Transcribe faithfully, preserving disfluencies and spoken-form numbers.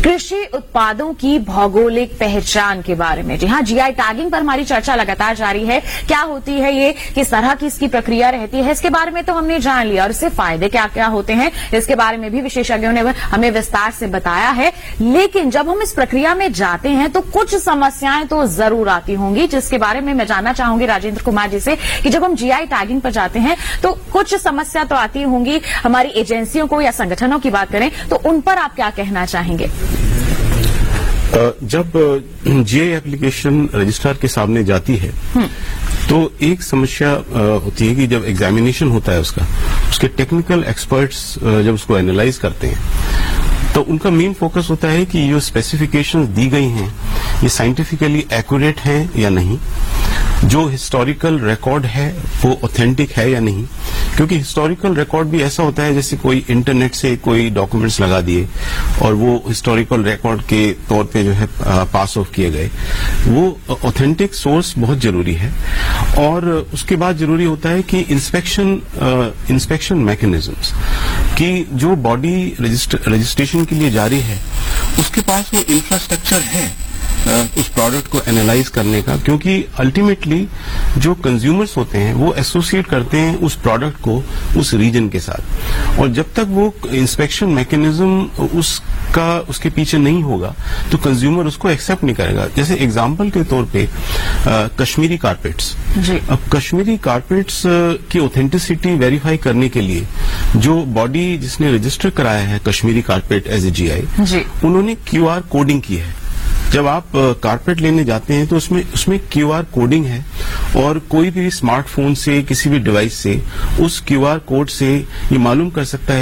कृषि उत्पादों की भौगोलिक पहचान के बारे में। जी हाँ, जीआई टैगिंग पर हमारी चर्चा लगातार जारी है। क्या होती है ये, किस तरह की इसकी प्रक्रिया रहती है, इसके बारे में तो हमने जान लिया और इससे फायदे क्या क्या होते हैं इसके बारे में भी विशेषज्ञों ने हमें विस्तार से बताया है। लेकिन जब हम इस प्रक्रिया में जाते हैं तो कुछ समस्याएं तो जरूर आती होंगी, जिसके बारे में मैं जानना चाहूंगी राजेंद्र कुमार जी से कि जब हम जीआई टैगिंग पर जाते हैं तो कुछ समस्या तो आती होंगी। हमारी एजेंसियों को या संगठनों की बात करें तो उन पर आप क्या कहना चाहेंगे? जब जीआई एप्लीकेशन रजिस्ट्रार के सामने जाती है तो एक समस्या होती है कि जब एग्जामिनेशन होता है उसका, उसके टेक्निकल एक्सपर्ट्स जब उसको एनालाइज करते हैं तो उनका मेन फोकस होता है कि जो स्पेसिफिकेशंस दी गई हैं ये साइंटिफिकली एक्यूरेट हैं या नहीं, जो हिस्टोरिकल रिकॉर्ड है वो ऑथेंटिक है या नहीं। क्योंकि हिस्टोरिकल रिकॉर्ड भी ऐसा होता है जैसे कोई इंटरनेट से कोई डॉक्यूमेंट्स लगा दिए और वो हिस्टोरिकल रिकॉर्ड के तौर पे जो है पास ऑफ किए गए। वो ऑथेंटिक सोर्स बहुत जरूरी है। और उसके बाद जरूरी होता है कि इंस्पेक्शन इंस्पेक्शन मैकेनिज्म्स कि जो बॉडी रजिस्ट्रेशन के लिए जारी है उसके पास वो इंफ्रास्ट्रक्चर है उस प्रोडक्ट को एनालाइज करने का। क्योंकि अल्टीमेटली जो कंज्यूमर्स होते हैं वो एसोसिएट करते हैं उस प्रोडक्ट को उस रीजन के साथ, और जब तक वो इंस्पेक्शन मैकेनिज्म उसका उसके पीछे नहीं होगा तो कंज्यूमर उसको एक्सेप्ट नहीं करेगा। जैसे एग्जांपल के तौर पे आ, कश्मीरी कारपेट्स। अब कश्मीरी कारपेट्स की ऑथेंटिसिटी वेरीफाई करने के लिए जो बॉडी जिसने रजिस्टर कराया है Kashmiri carpet as a GI, उन्होंने क्यूआर कोडिंग की है। जब आप कारपेट लेने जाते हैं तो उसमें उसमें क्यूआर कोडिंग है और कोई भी स्मार्टफोन से किसी भी डिवाइस से उस क्यूआर कोड से ये मालूम कर सकता है